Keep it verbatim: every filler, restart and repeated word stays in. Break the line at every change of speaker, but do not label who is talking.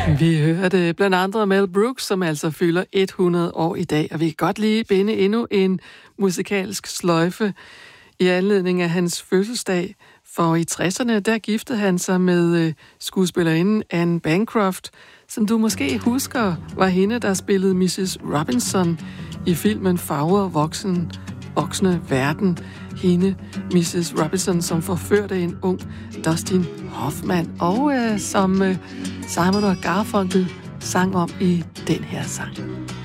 Vi hørte blandt andre Mel Brooks, som altså fylder hundrede år i dag, og vi kan godt lige binde endnu en musikalsk sløjfe i anledning af hans fødselsdag. For i tresserne, der giftede han sig med skuespillerinden Anne Bancroft, som du måske husker, var hende, der spillede missus Robinson i filmen Fagre voksen, voksne verden. Hende, missus Robinson, som forførte en ung Dustin Hoffman, og øh, som øh, Simon og Garfunkel sang om i den her sang.